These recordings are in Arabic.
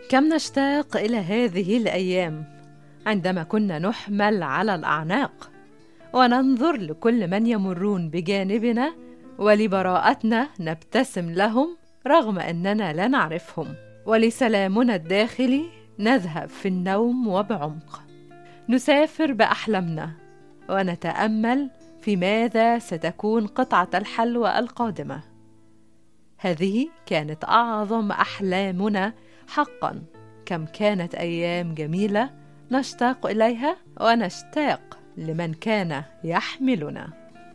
كم نشتاق إلى هذه الأيام عندما كنا نحمل على الأعناق وننظر لكل من يمرون بجانبنا، ولبراءتنا نبتسم لهم رغم أننا لا نعرفهم، ولسلامنا الداخلي نذهب في النوم وبعمق. نسافر بأحلامنا ونتأمل في ماذا ستكون قطعة الحلوى القادمة. هذه كانت أعظم أحلامنا حقا. كم كانت أيام جميلة نشتاق إليها ونشتاق لمن كان يحملنا.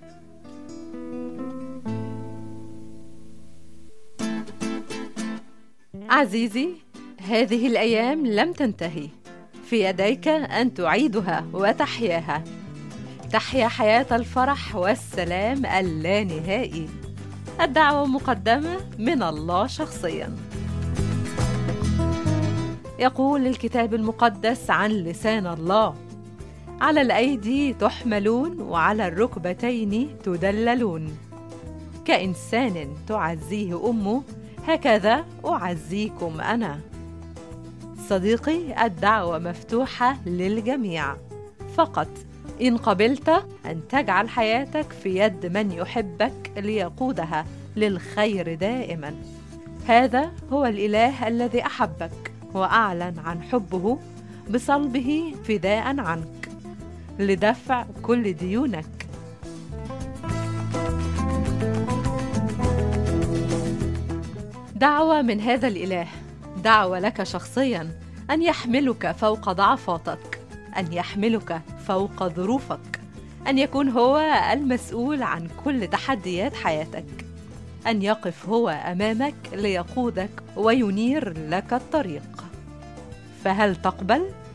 عزيزي، هذه الأيام لم تنتهي، في يديك أن تعيدها وتحياها. تحيا حياة الفرح والسلام اللانهائي. الدعوة مقدمة من الله شخصيا. يقول الكتاب المقدس عن لسان الله: على الأيدي تحملون وعلى الركبتين تدللون. كإنسان تعزيه أمه هكذا أعزيكم أنا. صديقي، الدعوة مفتوحة للجميع، فقط إن قبلت أن تجعل حياتك في يد من يحبك ليقودها للخير دائما. هذا هو الإله الذي أحبك وأعلن عن حبه بصلبه فداء عنك لدفع كل ديونك. دعوة من هذا الإله، دعوة لك شخصيا أن يحملك فوق ضعفاتك، أن يحملك فوق ظروفك، أن يكون هو المسؤول عن كل تحديات حياتك، أن يقف هو أمامك ليقودك وينير لك الطريق. فهل تقبل؟